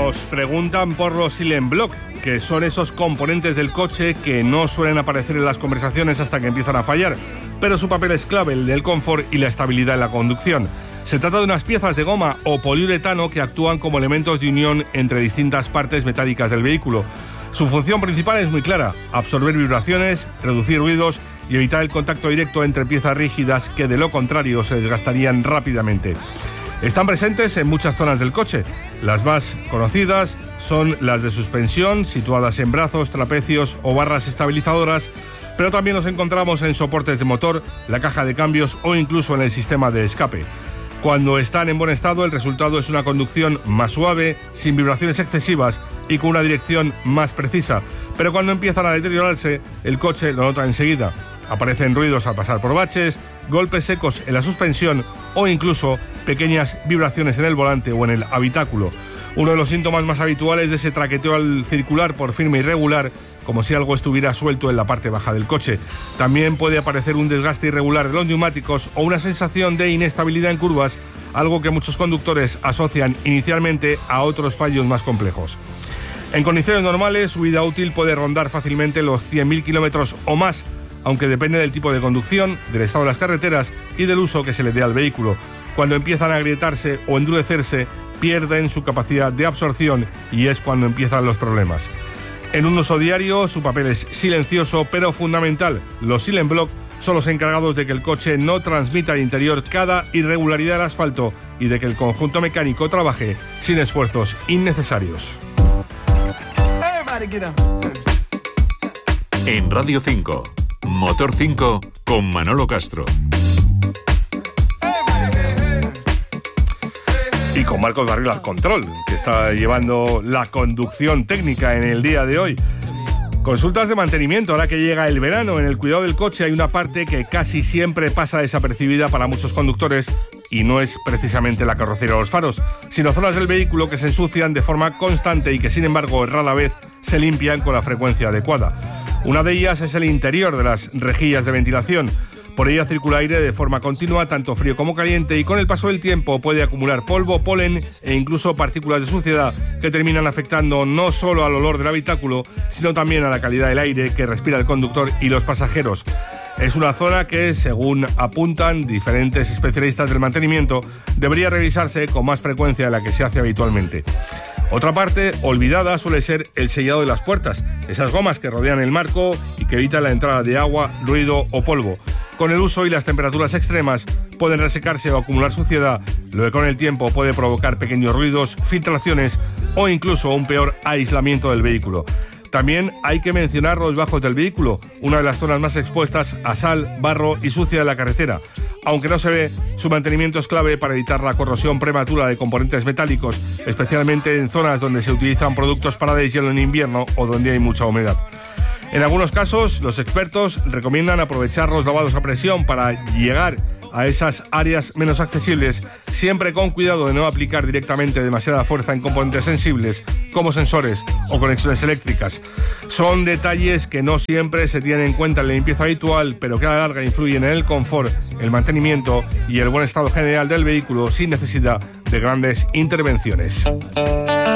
Nos preguntan por los Silent Block, que son esos componentes del coche que no suelen aparecer en las conversaciones hasta que empiezan a fallar, pero su papel es clave, el del confort y la estabilidad en la conducción. Se trata de unas piezas de goma o poliuretano que actúan como elementos de unión entre distintas partes metálicas del vehículo. Su función principal es muy clara: absorber vibraciones, reducir ruidos y evitar el contacto directo entre piezas rígidas que de lo contrario se desgastarían rápidamente. Están presentes en muchas zonas del coche. Las más conocidas son las de suspensión, situadas en brazos, trapecios o barras estabilizadoras, pero también los encontramos en soportes de motor, la caja de cambios o incluso en el sistema de escape. Cuando están en buen estado, el resultado es una conducción más suave, sin vibraciones excesivas y con una dirección más precisa. Pero cuando empiezan a deteriorarse, el coche lo nota enseguida. Aparecen ruidos al pasar por baches, golpes secos en la suspensión o incluso pequeñas vibraciones en el volante o en el habitáculo. Uno de los síntomas más habituales de ese traqueteo al circular por firme irregular, como si algo estuviera suelto en la parte baja del coche. También puede aparecer un desgaste irregular de los neumáticos o una sensación de inestabilidad en curvas, algo que muchos conductores asocian inicialmente a otros fallos más complejos. En condiciones normales, su vida útil puede rondar fácilmente los 100.000 kilómetros o más, aunque depende del tipo de conducción, del estado de las carreteras y del uso que se le dé al vehículo. Cuando empiezan a agrietarse o endurecerse, pierden su capacidad de absorción y es cuando empiezan los problemas. En un uso diario, su papel es silencioso pero fundamental. Los Silent Block son los encargados de que el coche no transmita al interior cada irregularidad del asfalto y de que el conjunto mecánico trabaje sin esfuerzos innecesarios. En Radio 5, Motor 5 con Manolo Castro. Y con Marcos Barril al control, que está llevando la conducción técnica en el día de hoy. Consultas de mantenimiento. Ahora que llega el verano, en el cuidado del coche hay una parte que casi siempre pasa desapercibida para muchos conductores y no es precisamente la carrocería o los faros, sino zonas del vehículo que se ensucian de forma constante y que sin embargo rara vez se limpian con la frecuencia adecuada. Una de ellas es el interior de las rejillas de ventilación. Por ella circula aire de forma continua, tanto frío como caliente, y con el paso del tiempo puede acumular polvo, polen e incluso partículas de suciedad que terminan afectando no solo al olor del habitáculo, sino también a la calidad del aire que respira el conductor y los pasajeros. Es una zona que, según apuntan diferentes especialistas del mantenimiento, debería revisarse con más frecuencia de la que se hace habitualmente. Otra parte olvidada suele ser el sellado de las puertas, esas gomas que rodean el marco y que evitan la entrada de agua, ruido o polvo. Con el uso y las temperaturas extremas pueden resecarse o acumular suciedad, lo que con el tiempo puede provocar pequeños ruidos, filtraciones o incluso un peor aislamiento del vehículo. También hay que mencionar los bajos del vehículo, una de las zonas más expuestas a sal, barro y sucia de la carretera. Aunque no se ve, su mantenimiento es clave para evitar la corrosión prematura de componentes metálicos, especialmente en zonas donde se utilizan productos para deshielo en invierno o donde hay mucha humedad. En algunos casos, los expertos recomiendan aprovechar los lavados a presión para llegar a esas áreas menos accesibles, siempre con cuidado de no aplicar directamente demasiada fuerza en componentes sensibles, como sensores o conexiones eléctricas. Son detalles que no siempre se tienen en cuenta en la limpieza habitual, pero que a la larga influyen en el confort, el mantenimiento y el buen estado general del vehículo sin necesidad de grandes intervenciones.